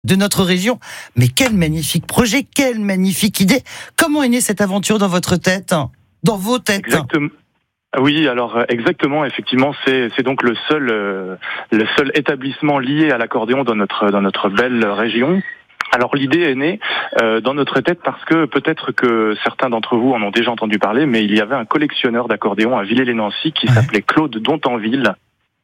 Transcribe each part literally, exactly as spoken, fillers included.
de notre région. Mais quel magnifique projet, quelle magnifique idée. Comment est née cette aventure dans votre tête, dans vos têtes? Exactement. Oui, alors exactement, effectivement, c'est c'est donc le seul euh, le seul établissement lié à l'accordéon dans notre dans notre belle région. Alors l'idée est née euh, dans notre tête parce que peut-être que certains d'entre vous en ont déjà entendu parler, mais il y avait un collectionneur d'accordéons à Villers-lès-Nancy qui ouais. s'appelait Claude Dontenville.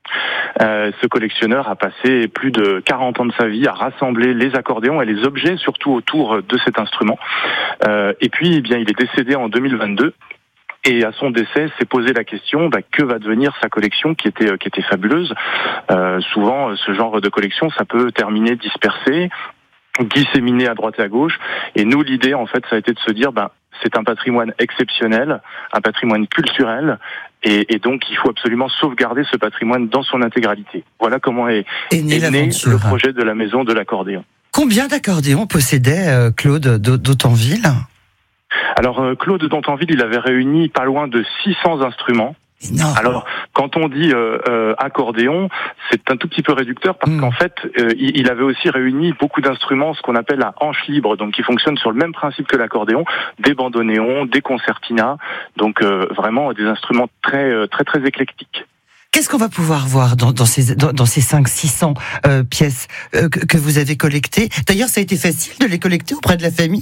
Euh, ce collectionneur a passé plus de quarante ans de sa vie à rassembler les accordéons et les objets surtout autour de cet instrument. Euh, et puis, eh bien, il est décédé en deux mille vingt-deux. Et à son décès, s'est posé la question bah, que va devenir sa collection qui était qui était fabuleuse. Euh, souvent, ce genre de collection, ça peut terminer dispersé, disséminé à droite et à gauche. Et nous, l'idée, en fait, ça a été de se dire, bah, c'est un patrimoine exceptionnel, un patrimoine culturel, et, et donc il faut absolument sauvegarder ce patrimoine dans son intégralité. Voilà comment est, est né, est né le projet de la maison de l'accordéon. Combien d'accordéons possédait euh, Claude Dontenville ? Alors Claude Dontenville, il avait réuni pas loin de six cents instruments. Non. Alors, quand on dit euh, euh, accordéon, c'est un tout petit peu réducteur parce mmh. qu'en fait, euh, il, il avait aussi réuni beaucoup d'instruments, ce qu'on appelle la hanche libre, donc qui fonctionne sur le même principe que l'accordéon, des bandoneons, des concertinas, donc euh, vraiment des instruments très très très éclectiques. Qu'est-ce qu'on va pouvoir voir dans, dans ces dans, dans ces cinq cents six cents euh, pièces euh, que, que vous avez collectées ? D'ailleurs, ça a été facile de les collecter auprès de la famille ?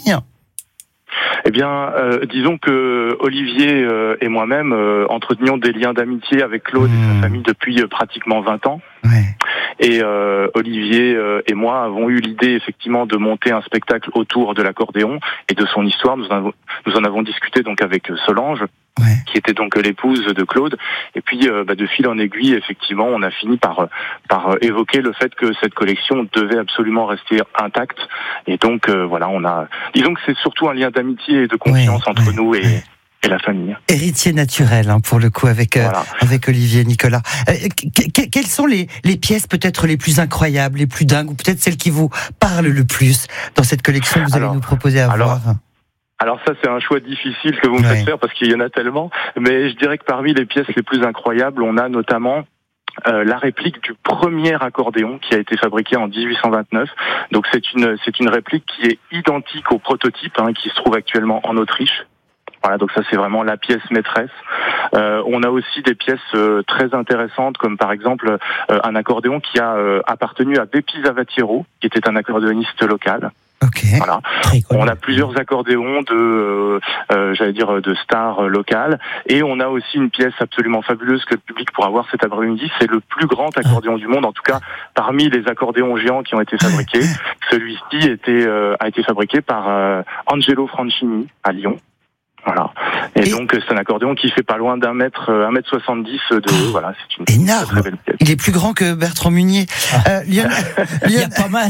Eh bien, euh, disons que Olivier euh, et moi-même euh, entretenions des liens d'amitié avec Claude mmh. et sa famille depuis euh, pratiquement vingt ans. Ouais. Et euh, Olivier euh, et moi avons eu l'idée effectivement de monter un spectacle autour de l'accordéon et de son histoire. Nous en avons, nous en avons discuté donc avec Solange, ouais. qui était donc l'épouse de Claude. Et puis euh, bah, de fil en aiguille, effectivement, on a fini par par évoquer le fait que cette collection devait absolument rester intacte. Et donc euh, voilà, on a, disons que c'est surtout un lien d'amitié et de confiance ouais, entre ouais, nous et ouais. et la famille. Héritier naturel, hein, pour le coup, avec, voilà. euh, avec Olivier et Nicolas. Euh, que, quelles sont les, les pièces peut-être les plus incroyables, les plus dingues, ou peut-être celles qui vous parlent le plus dans cette collection que vous alors, allez nous proposer à alors, voir ? Alors ça, c'est un choix difficile que vous me ouais. faites faire parce qu'il y en a tellement. Mais je dirais que parmi les pièces les plus incroyables, on a notamment Euh, la réplique du premier accordéon qui a été fabriqué en dix-huit cent vingt-neuf. Donc c'est une c'est une réplique qui est identique au prototype hein, qui se trouve actuellement en Autriche. Voilà, donc ça c'est vraiment la pièce maîtresse. Euh, on a aussi des pièces euh, très intéressantes comme par exemple euh, un accordéon qui a euh, appartenu à Bepi Zavatiero, qui était un accordéoniste local. Okay. Voilà. On a plusieurs accordéons de, euh, euh, j'allais dire, de stars locales, et on a aussi une pièce absolument fabuleuse que le public pourra voir cet après-midi. C'est le plus grand accordéon du monde, en tout cas parmi les accordéons géants qui ont été fabriqués. Celui-ci était, euh, a été fabriqué par euh, Angelo Francini à Lyon. Voilà. Et, et donc c'est un accordéon qui fait pas loin d'un mètre, un mètre soixante-dix de haut. Voilà, c'est une énorme. Très belle pièce. Il est plus grand que Bertrand Munier. Euh, Lionel, Il y a pas mal.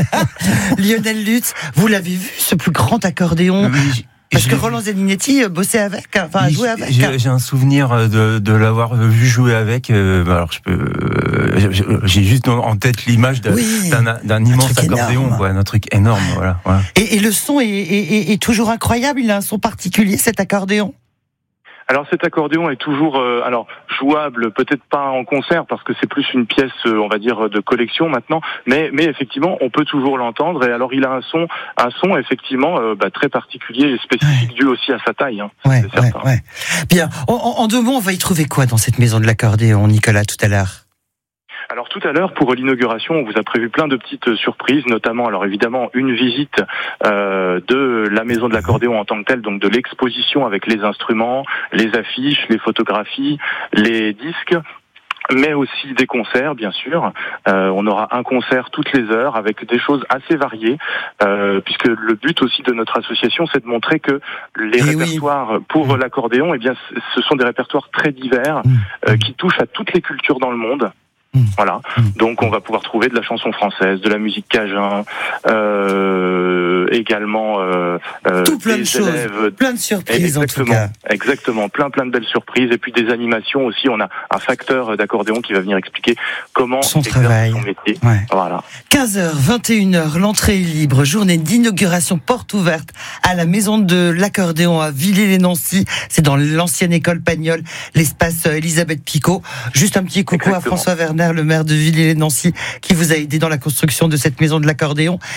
Lionel Lutz, vous l'avez vu ce plus grand accordéon? Oui, parce que Roland Zaninetti bossait avec, enfin oui, jouait avec. J'ai, j'ai un souvenir de, de l'avoir vu jouer avec. Euh, alors je peux, euh, j'ai juste en tête l'image d'un, oui, d'un, d'un immense accordéon, quoi, un truc énorme, voilà. voilà. Et, et le son est, est, est toujours incroyable. Il a un son particulier, cet accordéon. Alors cet accordéon est toujours euh, alors jouable, peut-être pas en concert parce que c'est plus une pièce, euh, on va dire, de collection maintenant, mais mais effectivement on peut toujours l'entendre. Et alors il a un son, un son effectivement euh, bah, très particulier et spécifique, ouais. dû aussi à sa taille. Hein, ouais, c'est certain. Ouais, ouais. Bien. En, en deux mots, on va y trouver quoi dans cette maison de l'accordéon, Nicolas, tout à l'heure? Alors tout à l'heure, pour l'inauguration, on vous a prévu plein de petites surprises, notamment, alors évidemment, une visite euh, de la maison de l'accordéon en tant que telle, donc de l'exposition avec les instruments, les affiches, les photographies, les disques, mais aussi des concerts, bien sûr. Euh, on aura un concert toutes les heures avec des choses assez variées, euh, puisque le but aussi de notre association, c'est de montrer que les et répertoires oui. pour mmh. l'accordéon, eh bien, ce sont des répertoires très divers, mmh. euh, qui touchent à toutes les cultures dans le monde. Mmh. Voilà, mmh. donc on va pouvoir trouver de la chanson française, de la musique cajun, euh, également euh, tout plein de choses, élèves, plein de surprises en tout cas. Exactement, plein plein de belles surprises et puis des animations aussi. On a un facteur d'accordéon qui va venir expliquer comment son travail, son métier. Ouais. Voilà. quinze heures, vingt et une heures, l'entrée est libre. Journée d'inauguration, porte ouverte à la maison de l'accordéon à Villers-lès-Nancy. C'est dans l'ancienne école Pagnol, l'espace Elisabeth Picot. Juste un petit coucou exactement. à François Werner le maire de Villiers-les-Nancy, qui vous a aidé dans la construction de cette maison de l'accordéon.